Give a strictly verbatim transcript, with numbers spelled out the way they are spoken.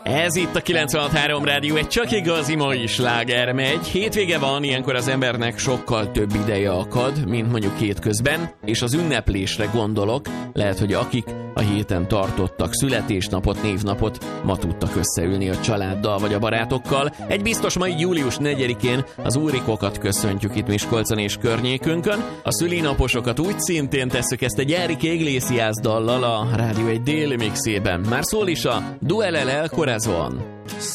Ez itt a kilencvenhat három Rádió, egy csak igazi mai sláger megy. Hétvége van, ilyenkor az embernek sokkal több ideje akad, mint mondjuk hétközben, és az ünneplésre gondolok. Lehet, hogy akik a héten tartottak születésnapot, névnapot, ma tudtak összeülni a családdal vagy a barátokkal. Egy biztos mai július negyedikén az úrikokat köszöntjük itt Miskolcon és környékünkön. A szülinaposokat úgy szintén tesszük, ezt egy Enrique Iglesias dallal a Rádió egy déli mixében. Már szól is a Duele el Corazón.